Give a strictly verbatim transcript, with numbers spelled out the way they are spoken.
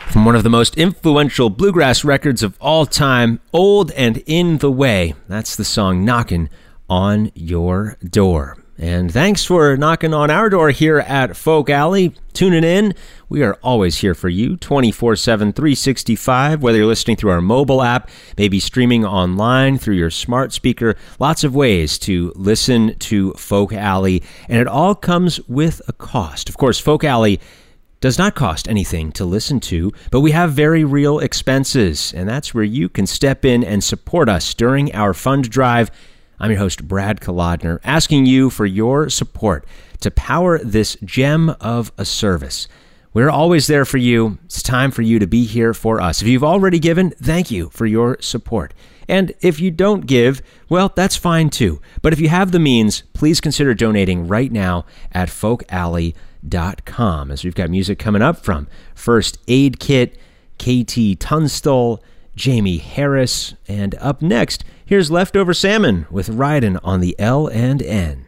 From one of the most influential bluegrass records of all time, Old and in the Way. That's the song Knockin' on Your Door. And thanks for knocking on our door here at Folk Alley. Tuning in. We are always here for you, twenty-four seven, three sixty-five, whether you're listening through our mobile app, maybe streaming online through your smart speaker. Lots of ways to listen to Folk Alley, and it all comes with a cost. Of course, Folk Alley does not cost anything to listen to, but we have very real expenses, and that's where you can step in and support us during our fund drive. I'm your host, Brad Kolodner, asking you for your support to power this gem of a service. We're always there for you. It's time for you to be here for us. If you've already given, thank you for your support. And if you don't give, well, that's fine too. But if you have the means, please consider donating right now at folk alley dot com, as we've got music coming up from First Aid Kit, K T Tunstall, Jamie Harris, and up next, here's Leftover Salmon with Ridin' on the L and N.